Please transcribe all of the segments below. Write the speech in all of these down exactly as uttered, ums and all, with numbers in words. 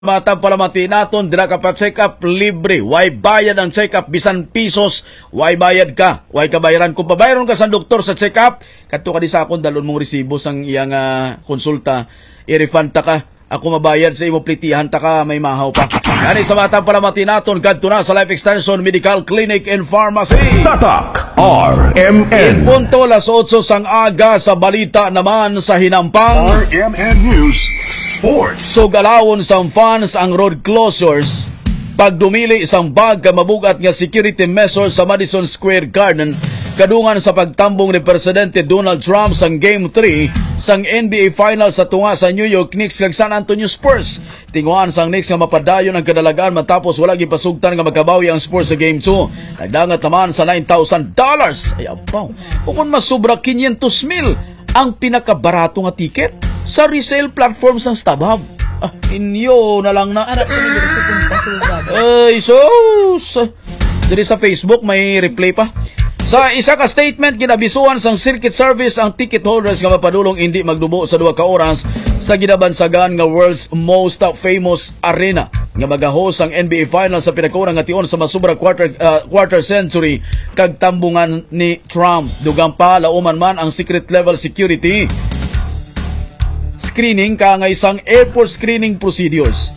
Matang palamati naton, dira ka pa check up libre. Why bayad ang check up bisan pisos? Why bayad ka? Why ka bayaran? Kung pabayaran ka sa doktor sa check up, kadto ka di sa akon dalon mong resibo sang iyang uh, konsulta. I-refund ta ka. Ako mabayad sa imo plitihan ta ka, may mahaw pa. Gani sa matang palamati naton, kadto na sa Life Extension Medical Clinic and Pharmacy. Tatak R M N. In punto las otso sang aga sa balita naman sa hinampang R M N News Sports. Sugalawon sang fans ang road closures pagdumili isang bag ka mabugat nga security measures sa Madison Square Garden kadungan sa pagtambong ni Presidente Donald Trump sang Game three sang N B A Finals sa tunga sa New York Knicks kag San Antonio Spurs. Tinguan sang Knicks nga mapadayon ang kadalagan matapos wala gipasugtan nga makabawi ang Spurs sa Game two. Nagdangat naman sa nine thousand dollars. Ay abaw. Kung masubra quinientos mil ang pinakabarato nga ticket sa resale platforms ng StubHub. Ah, inyo na lang na. Ay, sus. Diri sa Facebook may replay pa. Sa isa ka statement, ginabisuan sang circuit service ang ticket holders nga mapadulong hindi magdubo sa duha ka oras sa ginabansagan nga world's most famous arena nga magahost ang N B A Finals sa pinakaunang nga tion sa masubra quarter uh, quarter century kag tambungan ni Trump. Dugang pa lauman man ang secret level security screening ka nga isang airport screening procedures.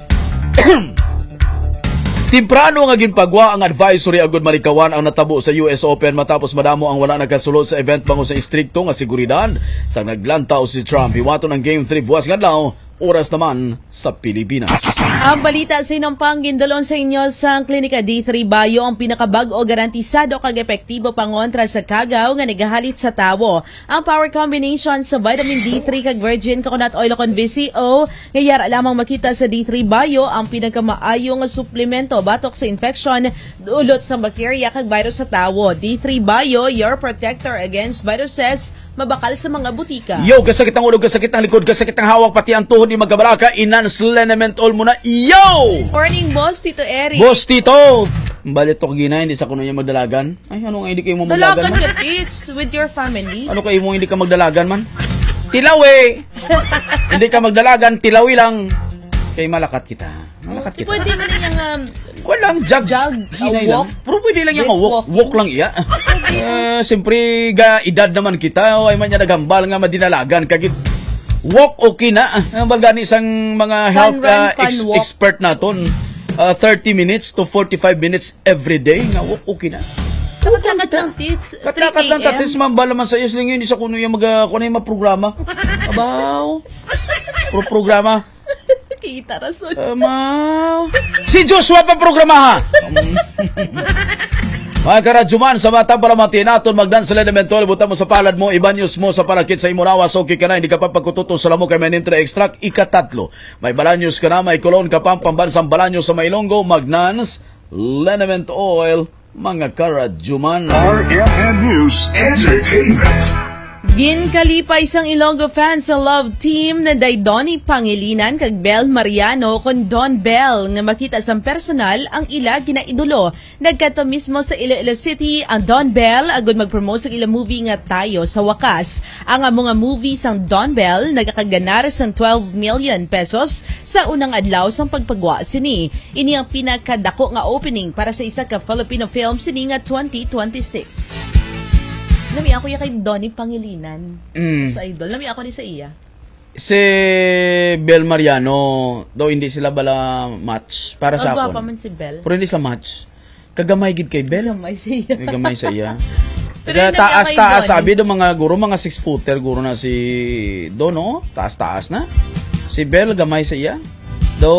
Timprano nga ginpagwa ang advisory agud malikawan ang natabo sa U S Open matapos madamo ang wala nagasulod sa event bango sa istrikto nga seguridad sa naglantaw si Trump. Iwato ng Game three buwas ngadlaw, oras naman sa Pilipinas. Ang balita sinampang gindalon sa inyo sa Klinika D three Bio ang pinakabag o garantisado kag epektibo pangontra sa kagaw nga nagahalit sa tawo. Ang power combination sa vitamin D three kag virgin coconut oil kon V C O ngayara lamang makita sa D three Bio ang pinakamaayo nga suplemento batok sa infection dulot sa bacteria kag virus sa tawo. D three Bio, your protector against viruses mabakal sa mga butika. Yo, kasakit ang ulo, kasakit ang likod, kasakit ang hawak, pati ang tuhod ni magkabalaka, Enhanced Liniment All muna. Yo! Morning, boss, Tito Eric. Boss, Tito! Balit to kagina, hindi sa kuno yung magdalagan. Ay, ano nga hindi kayo mo magdalagan man? Dalagan ka, Tits, with your family. Ano kayo mo hindi ka magdalagan man? Tilawi! Hindi ka magdalagan, tilawi lang. Kay malakat kita. Malakat kita. Pwede mo na yung um, walang jog. Jog, Hinay uh, walk. lang. Pero pwede lang yung Yes, walk. walking. Walk lang iya. Eh, siyempre, ga edad naman kita. O ay man niya nagambal nga madinalagan. Kagit, walk okay na. Ang balgani isang mga health run, uh, fun ex- walk. expert naton. Uh, thirty minutes to forty-five minutes every day. Nga walk okay na. Kakat ng Tits, Katlakat lang tatis, mambala man sa iyo. Sling yun, isa kuno yung mag, kuno yung maprograma. Abaw. Pro programa. Kita rason. Amaw. Si Joshua pa programa ha. Mga karadjuman, sa mata palamati naton magdan sa elemental, buta mo sa palad mo, iba news mo sa parakit sa imunawas, okay ka na, hindi ka pa pagkututo sa lamo kay may nintra extract, ikatatlo. May balanyos ka na, may kolon ka pa, pambansang balanyos sa Mailonggo, magnans, liniment oil, mga karadjuman. R M N News Entertainment. Ginkalipay sang Ilonggo fans sa love team na day Donnie Pangilinan kag Bel Mariano kon Don Bell nga makita sang personal ang ila ginaidulo. Nagkato mismo sa Iloilo City ang Don Bell agud mag-promote sa ila movie nga Tayo sa Wakas. Ang mga movie sang Don Bell nagakaganar sang twelve million pesos sa unang adlaw sang pagpagwa sini. Ini ang pinakadako nga opening para sa isa ka Filipino film sini nga twenty twenty-six. Lami ako ya kay Donnie Pangilinan Mm. sa idol. Lami ako ni sa iya. Si Bel Mariano, daw hindi sila bala match para sa Ang gwapa akon. man si Bel. Pero hindi sila match. Kagamay gid kay Bel. Gamay sa iya. Kagamay sa iya. Pero Kaya yun ang taas kay taas Donnie. sabi do mga guro, mga six footer guro na si Don, no? Taas taas na. Si Bel gamay sa iya. Do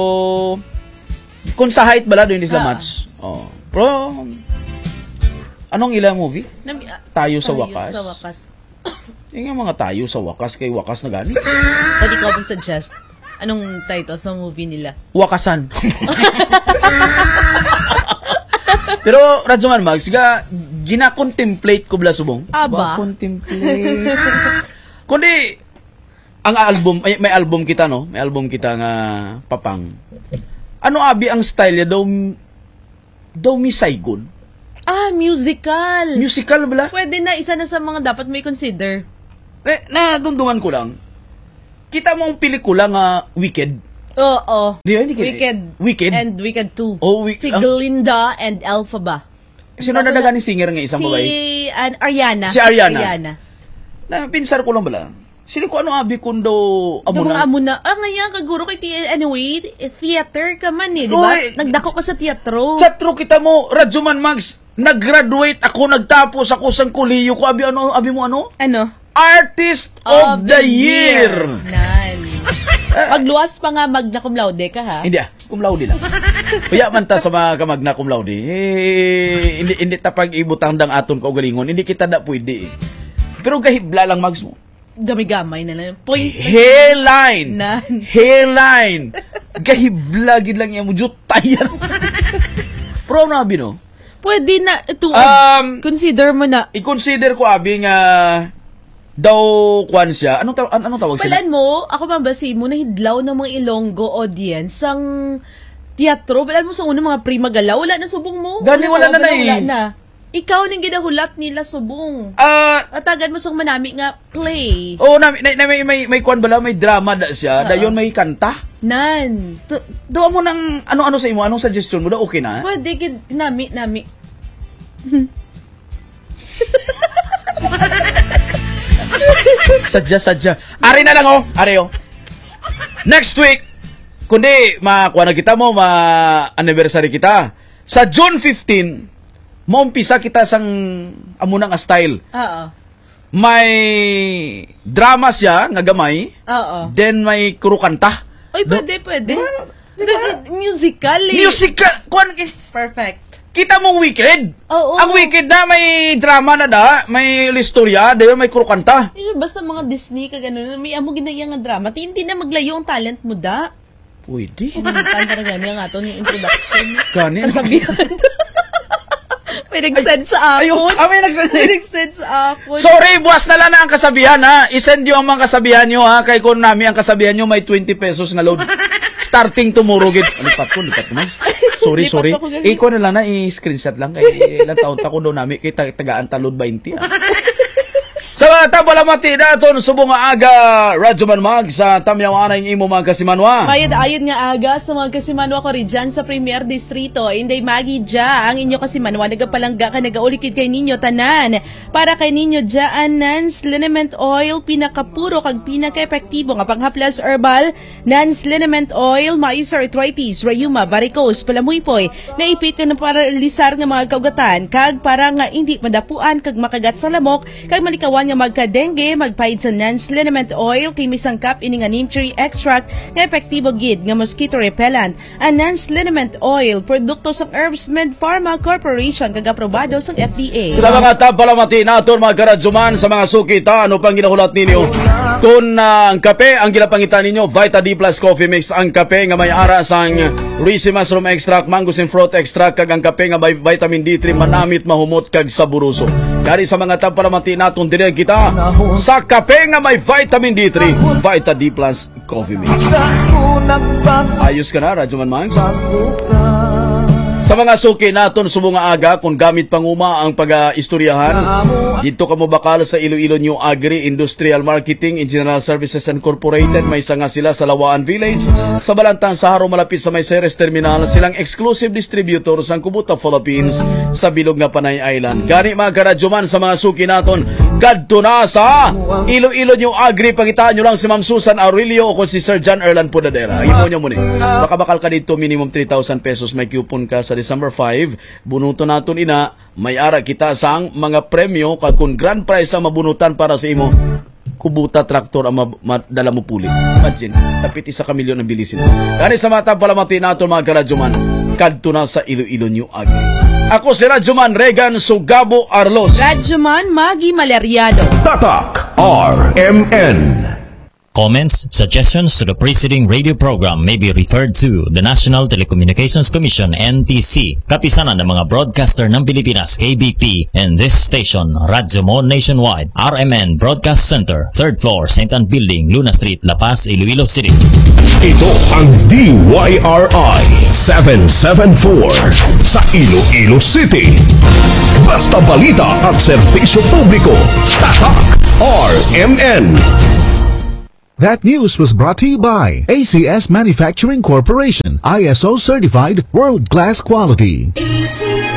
kung sa height bala do hindi sila Ah. match. Oh. Pero anong ilang movie? Nami, ah, Tayo sa Tayo Wakas. sa Wakas. Yung mga tayo sa wakas kay wakas na gani. Pwede ko mag-suggest. Anong title sa movie nila? Wakasan. Pero Radyoman Mags, ga gina-contemplate ko bla subong. Aba? Contemplate. Kundi ang album, ay, may album kita no, may album kita nga Papang. Ano abi ang style niya daw daw mi Saigon? Ah, musical. Musical bala? Pwede na, isa na sa mga dapat may consider. Eh, na dundungan ko lang. Kita mo ang pelikula nga Wicked. Oo. Di, hindi kid- Wicked. Wicked? And Wicked two. Oh, wi- si ang- Glinda and Elphaba. Sino na daga ni singer nga isang Si babae? an, Ariana. Si Ariana. Ariana. Na pinsar ko lang bala. Sino ko ano abi kundo amo Amo na? amo na. Ah, ngayon, kaguro kay T- anyway, theater ka man eh, di ba? Uy! Nagdako ka sa teatro. Chatro kita mo, Radyoman Mags, nag-graduate ako, nagtapos ako sa kuliyo ko. Abi ano, abi mo ano? Ano? Artist of, the, year. Nan. Pagluwas pa nga magna cum laude ka ha. Hindi ah, cum laude lang. Kaya man ta sa mga kamagna cum laude, eh, hindi, hindi tapag ibutang dang aton ko galingon, hindi kita da pwede eh. Pero gahibla lang Mags mo. Gamay-gamay na lang. Point. Hairline. Nan. Hairline. Gahibla gid lang yan mo jutayan. Pero ano abi no? Pwede na, ito, Um, consider mo na. I-consider ko abi nga daw kwan siya. Anong taw- an- anong tawag sila? Palan mo, ako mabasi mo, nahidlaw ng mga Ilonggo audience ang teatro. Palan mo sa unang mga primagalaw, wala na subong mo. Gani, wala na na eh. Wala na. Ikaw ning ginahulat nila subong. Ah, Atagan mo sa manami nga play. oh na, na, na may may may kwan bala, may drama da siya. Dayon may kanta. Nan. Do- Doon mo ng ano-ano sa imo, anong suggestion mo? Da okay na? Pwede gid nami nami. Sadya-sadya. Ari na lang oh, ari oh. Next week, kundi makuha na kita mo, ma-anniversary kita. Sa June fifteenth, maumpisa kita sang amunang a style. Oo. May drama siya, nga gamay. Oo. Then may kurukanta. Oy, pwede, pwede. Musical eh. Musical! Kuan, Perfect. kita mong Wicked. Oo. Ang Wicked na may drama na da, may istorya, dayon may kurukanta. Eh, basta mga Disney ka gano'n, may amo ginayang nga drama. Ti- Hindi na maglayo ang talent mo da. Pwede. Pumuntaan ka na ganyan nga ito, yung introduction. Gani. Kasabihan. May nag-send sa Ayun, akon. ah, may nag-send. May nag-send sa akon. Sorry, buwas na lang na ang kasabihan ha. I-send nyo ang mga kasabihan nyo ha. Kay kung namin ang kasabihan nyo may twenty pesos na load. Starting tomorrow, gid. Lipat ko, lipat ko, Max. Sorry, Lipat sorry. ako ganun. Eh, ko na lang na, i-screenshot lang. Kay ilang taon ta ko doon namin. Kay tag- tagaan talod twenty ah. Sa mga tabalamati na ito, subong nga aga, Radyoman Mag, sa tamyaw anay imo mga kasimanwa. Mayad ayod nga aga sa mga kasimanwa ko rin dyan sa Premier Distrito. Inday Magi dya, ang inyo kasimanwa, nagapalangga ka, nagaulikid kay ninyo tanan. Para kay ninyo dyan, Nans Liniment Oil, pinakapuro kag pinaka-epektibo nga panghaplas herbal. Nans Liniment Oil, mais arthritis, rheuma, varicose, palamuypoy, naipit ka na para lisar nga mga kaugatan, kag para nga hindi madapuan, kag makagat sa lamok, kag malikawan nga magka-dengue, magpahid sa Nans Liniment Oil, kay misangkap ini nga neem tree extract nga epektibo gid nga mosquito repellent. Ang Nans Liniment Oil, produkto sa Herbs Med Pharma Corporation, kag aprobado sa F D A. Sa mga tabalamati na ito, mga karadyoman, sa mga sukita, ano pang ginahulat ninyo? Kung uh, ang kape, ang ginapangitan ninyo, Vita D Plus Coffee Mix, ang kape nga may ara sang Risi Mushroom Extract, Mangosteen Fruit Extract, kag ang kape nga may vitamin D three, manamit, mahumot, kag saburuso. Kari sa mga tabalamati na itong dinag kita sa kape nga may vitamin D three, Vita D Plus Coffee Mix. Ayos ka na, Radyoman Mags? Sa mga suki naton subong nga aga, kung gamit panguma ang pag-istoryahan, dito ka mo bakal sa Iloilo New Agri Industrial Marketing and General Services Incorporated. May sanga sila sa Lawaan Village, sa Balantang Saharo, malapit sa may Ceres Terminal. Silang exclusive distributor sa Kubuta, Philippines, sa Bilog nga Panay Island. Gani mga karadyoman, sa mga suki naton, kadto na sa Iloilo New Agri. Pangitaan nyo lang si Ma'am Susan Aurelio o si Sir John Erlan Podadera. Ang imo nyo muna. Baka bakal ka dito, minimum three thousand pesos. May coupon ka sa December fifth. Bunuto naton ina, may ara kita sang mga premyo kag kung grand prize ang mabunutan para sa imo. Kubuta traktor ang ma- madala mo puli. Imagine, tapit isa ka milyon ang bilisin. Kani sa mata palamati naton mga karadyoman, kadto na sa Iloilo New Agri. Ako si Radyoman Regan Sugabo Arlos. Radyoman Magi Maleriado. Tatak R M N. Comments, suggestions to the preceding radio program may be referred to the National Telecommunications Commission N T C, kapisanan ng mga broadcaster ng Pilipinas K B P, and this station, Radyo Mo Nationwide, R M N Broadcast Center, third floor, Saint Anne Building, Luna Street, La Paz, Iloilo City. Ito ang D Y R I seven seven four sa Iloilo City. Basta balita at serbisyo publiko. Tatak R M N. That news was brought to you by A C S Manufacturing Corporation, I S O certified, world-class quality. A C S.